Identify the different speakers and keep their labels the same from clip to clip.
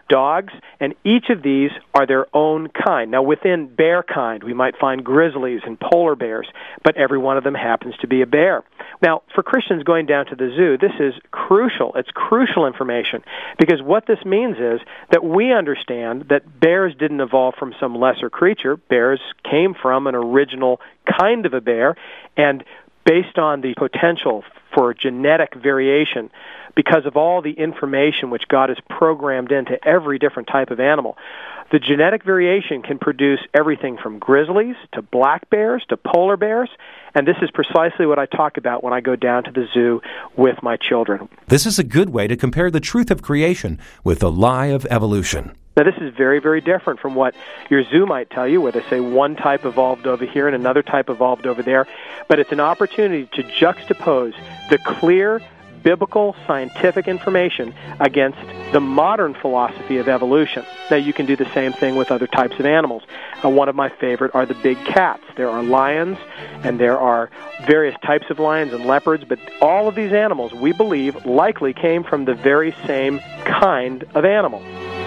Speaker 1: dogs, and each of these are their own kind. Now, within bear kind, we might find grizzlies and polar bears, but every one of them happens to be a bear. Now, for Christians going down to the zoo, this is crucial. It's crucial information, because what this means is that we understand that bears didn't evolve from some lesser creature. Bears came from an original kind of a bear, and based on the potential for genetic variation, because of all the information which God has programmed into every different type of animal, the genetic variation can produce everything from grizzlies to black bears to polar bears, and this is precisely what I talk about when I go down to the zoo with my children.
Speaker 2: This is a good way to compare the truth of creation with the lie of evolution.
Speaker 1: Now, this is very, very different from what your zoo might tell you, where they say one type evolved over here and another type evolved over there. But it's an opportunity to juxtapose the clear, biblical, scientific information against the modern philosophy of evolution. Now, you can do the same thing with other types of animals. One of my favorite are the big cats. There are lions, and there are various types of lions and leopards, but all of these animals, we believe, likely came from the very same kind of animal.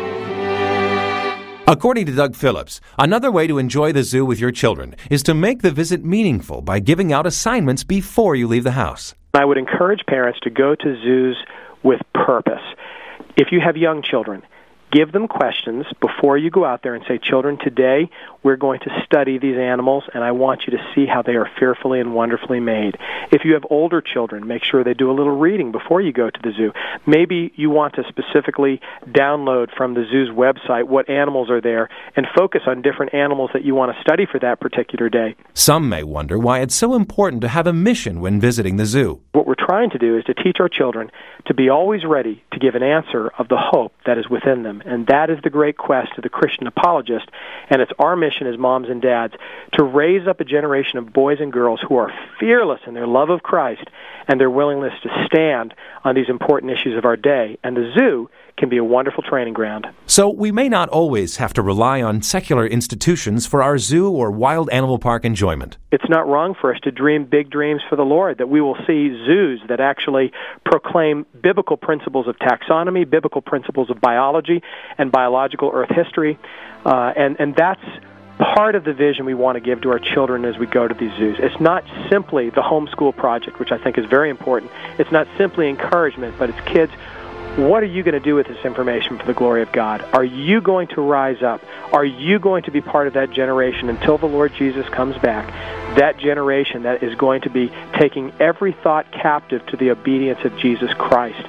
Speaker 2: According to Doug Phillips, another way to enjoy the zoo with your children is to make the visit meaningful by giving out assignments before you leave the house.
Speaker 1: I would encourage parents to go to zoos with purpose. If you have young children, give them questions before you go out there and say, children, today we're going to study these animals, and I want you to see how they are fearfully and wonderfully made. If you have older children, make sure they do a little reading before you go to the zoo. Maybe you want to specifically download from the zoo's website what animals are there and focus on different animals that you want to study for that particular day.
Speaker 2: Some may wonder why it's so important to have a mission when visiting the zoo.
Speaker 1: What we're trying to do is to teach our children to be always ready to give an answer of the hope that is within them. And that is the great quest of the Christian apologist. And it's our mission as moms and dads to raise up a generation of boys and girls who are fearless in their love of Christ and their willingness to stand on these important issues of our day. And the zoo can be a wonderful training ground.
Speaker 2: So we may not always have to rely on secular institutions for our zoo or wild animal park enjoyment.
Speaker 1: It's not wrong for us to dream big dreams for the Lord, that we will see zoos that actually proclaim biblical principles of taxonomy, biblical principles of biology and biological earth history, and that's part of the vision we want to give to our children as we go to these zoos. It's not simply the homeschool project, which I think is very important. It's not simply encouragement, but it's kids, what are you going to do with this information for the glory of God? Are you going to rise up? Are you going to be part of that generation until the Lord Jesus comes back? That generation that is going to be taking every thought captive to the obedience of Jesus Christ.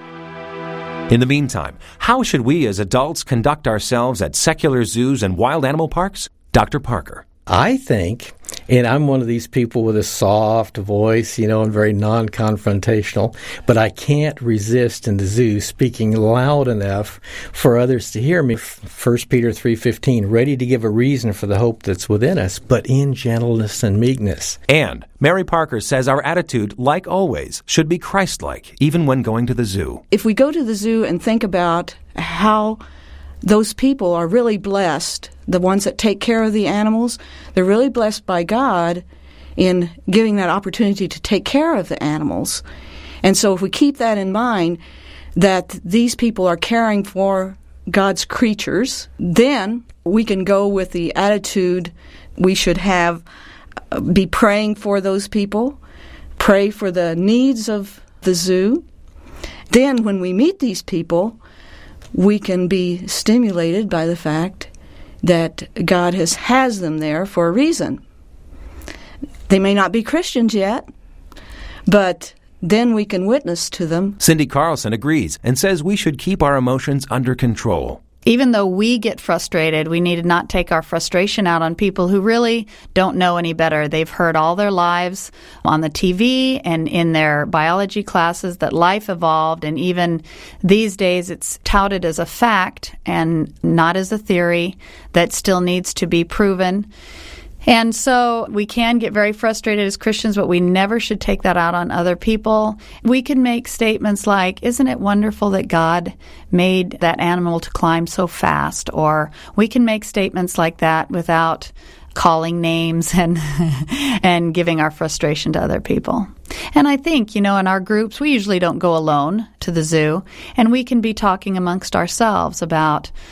Speaker 2: In the meantime, how should we as adults conduct ourselves at secular zoos and wild animal parks? Dr. Parker.
Speaker 3: I think, and I'm one of these people with a soft voice, and very non-confrontational, but I can't resist in the zoo speaking loud enough for others to hear me. 1 Peter 3:15, ready to give a reason for the hope that's within us, but in gentleness and meekness.
Speaker 2: And Mary Parker says our attitude, like always, should be Christ-like, even when going to the zoo.
Speaker 4: If we go to the zoo and think about how those people are really blessed, the ones that take care of the animals, they're really blessed by God in giving that opportunity to take care of the animals. And so if we keep that in mind, that these people are caring for God's creatures, then we can go with the attitude we should have, be praying for those people, pray for the needs of the zoo. Then when we meet these people, we can be stimulated by the fact that God has them there for a reason. They may not be Christians yet, but then we can witness to them.
Speaker 2: Cindy Carlson agrees and says we should keep our emotions under control.
Speaker 5: Even though we get frustrated, we need to not take our frustration out on people who really don't know any better. They've heard all their lives on the TV and in their biology classes that life evolved, and even these days it's touted as a fact and not as a theory that still needs to be proven. And so we can get very frustrated as Christians, but we never should take that out on other people. We can make statements like, isn't it wonderful that God made that animal to climb so fast? Or we can make statements like that without calling names and giving our frustration to other people. And I think, in our groups, we usually don't go alone to the zoo, and we can be talking amongst ourselves about